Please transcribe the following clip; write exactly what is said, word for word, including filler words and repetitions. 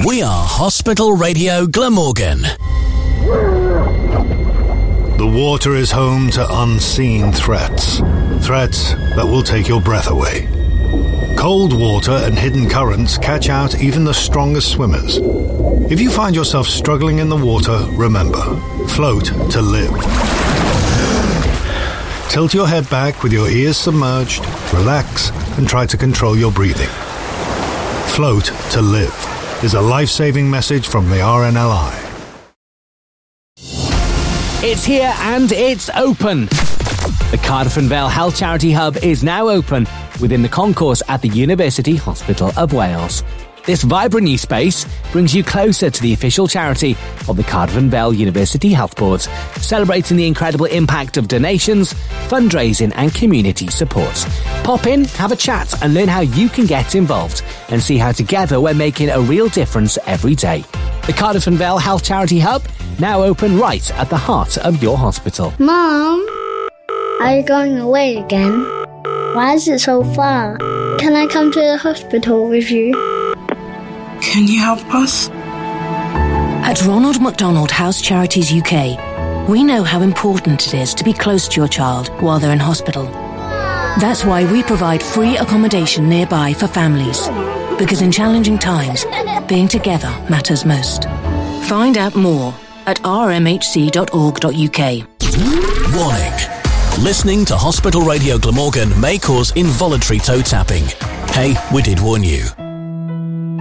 We are Hospital Radio Glamorgan. The water is home to unseen threats. Threats that will take your breath away. Cold water and hidden currents catch out even the strongest swimmers. If you find yourself struggling in the water, remember, float to live. Tilt your head back with your ears submerged, relax, and try to control your breathing. Float to live is a life-saving message from the R N L I. It's here and it's open. The Cardiff and Vale Health Charity Hub is now open within the concourse at the University Hospital of Wales. This vibrant new space brings you closer to the official charity of the Cardiff and Vale University Health Board, celebrating the incredible impact of donations, fundraising and community support. Pop in, have a chat and learn how you can get involved and see how together we're making a real difference every day. The Cardiff and Vale Health Charity Hub, now open right at the heart of your hospital. Mom, are you going away again? Why is it so far? Can I come to the hospital with you? Can you help us? At Ronald McDonald House Charities U K, we know how important it is to be close to your child while they're in hospital. That's why we provide free accommodation nearby for families, because in challenging times, being together matters most. Find out more at r m h c dot org dot u k. Warning. Listening to Hospital Radio Glamorgan may cause involuntary toe tapping. Hey, we did warn you.